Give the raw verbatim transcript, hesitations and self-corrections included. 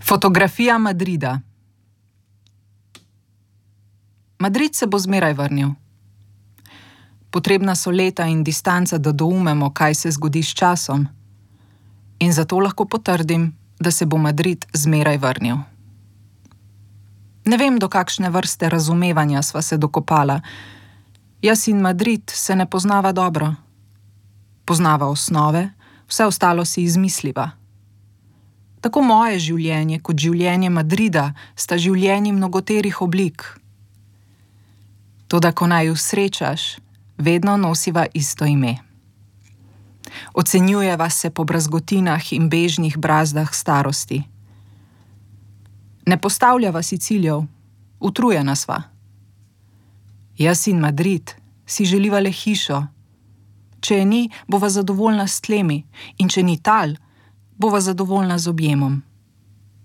Fotografija Madrida. Madrid se bo zmeraj vrnil. Potrebna so leta in distanca, da doumemo, kaj se zgodi s časom. In zato lahko potrdim, da se bo Madrid zmeraj vrnil. Ne vem, do kakšne vrste razumevanja sva se dokopala. Jaz in Madrid se ne poznava dobro. Poznava osnove, vse ostalo si izmisliva. Tako moje življenje kot življenje Madrida sta življenji mnogoterih oblik. Toda ko naju srečaš, vedno nosiva isto ime. Ocenjujeva se po brazgotinah in bežnih brazdah starosti. Ne postavljava si ciljev, utrujena sva. Jaz in Madrid si želiva le hišo. Če je ni, bova zadovoljna s tlemi, in če ni tal, bova zadovoljna z objemom.